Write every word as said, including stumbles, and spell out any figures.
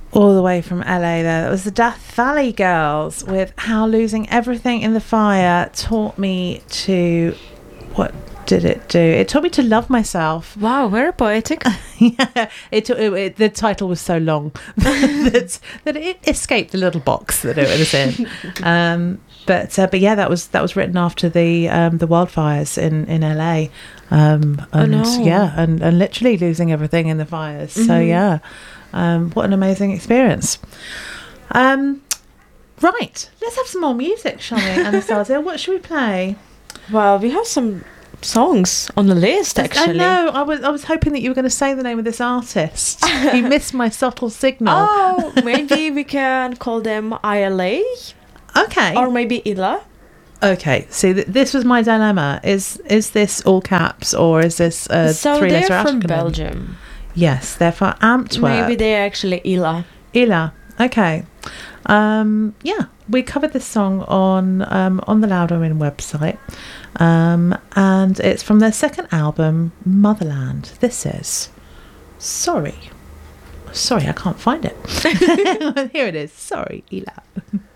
all the way from L A there. That was the Death Valley Girls with How Losing Everything in the Fire Taught Me to... What did it do? It taught me to love myself. Wow, very poetic. Yeah, it, it, it the title was so long that, that it escaped the little box that it was in. Um, but uh, but yeah, that was that was written after the um, the wildfires in in L A. Um, and oh, no. yeah, and, and literally losing everything in the fires. Mm-hmm. So yeah, um, what an amazing experience. Um, right, let's have some more music, shall we, Anastasia? What should we play? Well, we have some songs on the list, actually. I know. I was I was hoping that you were going to say the name of this artist. You missed my subtle signal. Oh, maybe we can call them I L A. Okay. Or maybe Ila. Okay. See, th- this was my dilemma. Is is this all caps or is this a so three-letter they're from acronym? Belgium. Yes, they're from Antwerp. Maybe they're actually Ila. Ila. Okay. Um, yeah, we covered this song on um, on the Loud Women website, um, and it's from their second album, Motherland. This is Sorry. Sorry, I can't find it. Here it is. Sorry, Ila.